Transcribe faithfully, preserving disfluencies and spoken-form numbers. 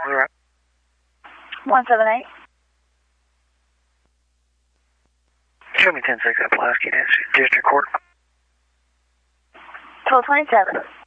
All right. one seven eight. Show me ten six at Pulaski District Court. twelve twenty-seven.